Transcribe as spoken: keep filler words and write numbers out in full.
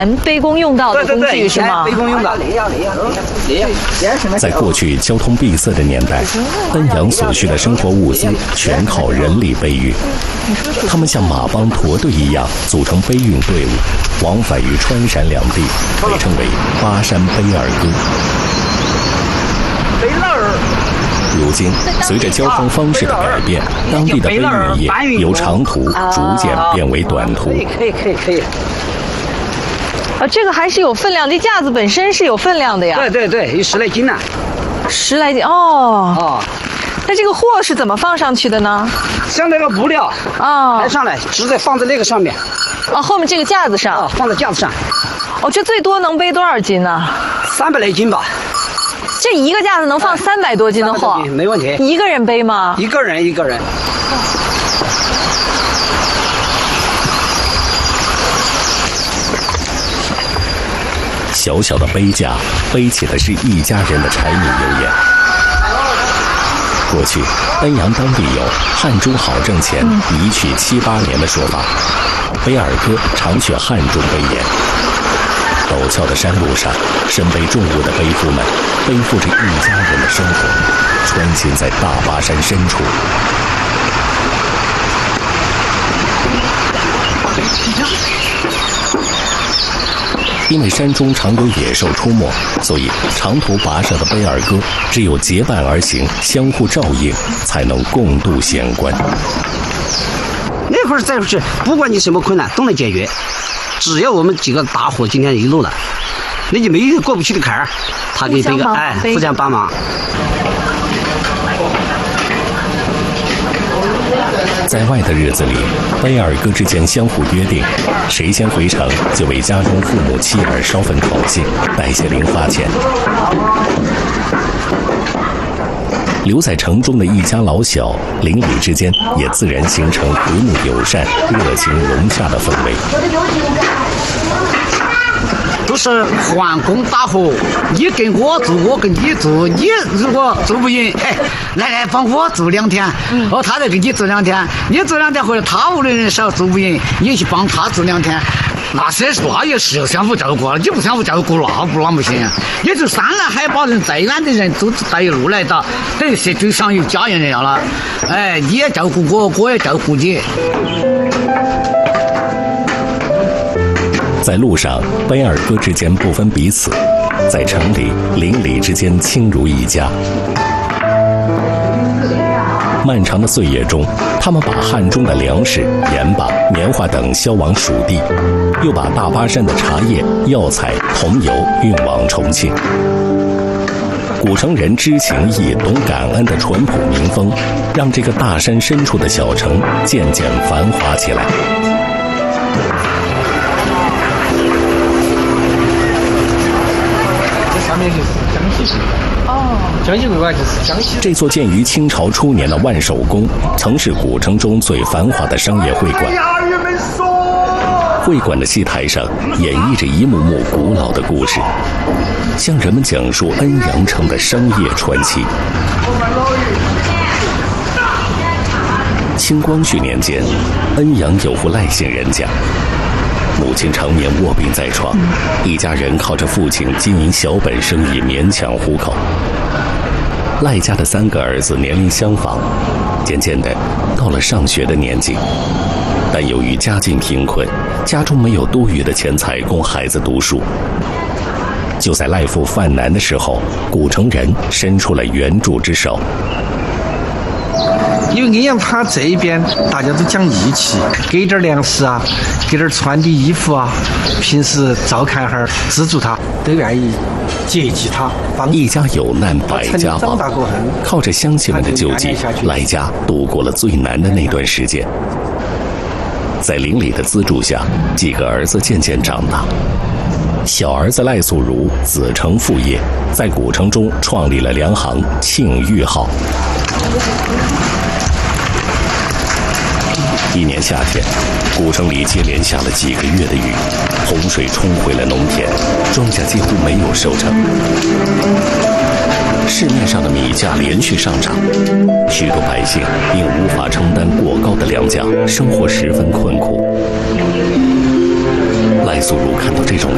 背工用到的工具是吗？ 背工用的。 在过去交通闭塞的年代，恩阳所需的生活物资全靠人力背运。他们像马帮驼队一样组成背运队伍，往返于川陕两地，被称为巴山背二哥。 背二。 如今，随着交通方式的改变，当地的背运业由长途逐渐变为短途。 可以可以可以可以。 啊，这个还是有分量，这架子本身是有分量的呀。 对对对，有十来斤呢。 十来斤哦。 哦。 那这个货是怎么放上去的呢？ 像那个布料啊， 抬上来，直接放在那个上面。 啊，后面这个架子上。 啊，放在架子上。 哦，这最多能背多少斤呢？ 三百来斤吧。 这一个架子能放三百多斤的货， 没问题。 一个人背吗？ 一个人一个人。 小小的背架，背起的是一家人的柴米油盐。过去，恩阳当地有“汗猪好挣钱，一去七八年”的说法，背二哥常去汉中背盐。陡峭的山路上，身背重物的背夫们背负着一家人的生活，穿行在大巴山深处。因为山中常有野兽出没，所以长途跋涉的背二哥只有结伴而行，相互照应，才能共度险关。 那会儿再是不管你什么困难都能解决，只要我们几个大伙今天一路了，那就没有过不去的坎儿，他给背个哎，互相帮忙。 在外的日子里，背二哥之间相互约定，谁先回城就为家中父母妻儿捎份口信，带些零花钱。留在城中的一家老小，邻里之间也自然形成和睦友善、热情融洽的氛围。 都是换工打活，你跟我做，我跟你做。你如果做不赢，哎，来来帮我做两天，哦，他再给你做两天。你做两天或者他屋里人少做不赢，你去帮他做两天。那谁说那也是相互照顾，你不相互照顾那不那不行。也就山南海北人再远的人都带一路来的，等于是就像有家人一样了。哎，你也照顾我，我也照顾你。 在路上，背二哥之间不分彼此；在城里，邻里之间亲如一家。漫长的岁月中，他们把汉中的粮食、盐巴、棉花等销往蜀地，又把大巴山的茶叶、药材、桐油运往重庆。古城人知情义、懂感恩的淳朴民风，让这个大山深处的小城渐渐繁华起来。 上面就是江西会馆哦，江西会馆就是江西。 这座建于清朝初年的万寿宫，曾是古城中最繁华的商业会馆。会馆的戏台上演绎着一幕幕古老的故事，向人们讲述恩阳城的商业传奇。清光绪年间，恩阳有户赖姓人家。母亲常年卧病在床，一家人靠着父亲经营小本生意勉强糊口。赖家的三个儿子年龄相仿，渐渐的到了上学的年纪，但由于家境贫困，家中没有多余的钱财供孩子读书。就在赖父犯难的时候，古城人伸出了援助之手。 因为恩阳他这一边大家都讲义气，给点粮食啊，给点穿的衣服啊，平时照看哈儿，资助他，都愿意接济他。 一家有难百家帮，靠着乡亲们的救济，赖家度过了最难的那段时间。在邻里的资助下，几个儿子渐渐长大。小儿子赖素如子承父业，在古城中创立了粮行庆裕号。一年夏天，古城里接连下了几个月的雨，洪水冲毁了农田，庄稼几乎没有收成。市面上的米价连续上涨，许多百姓因无法承担过高的粮价，生活十分困苦。赖素如看到这种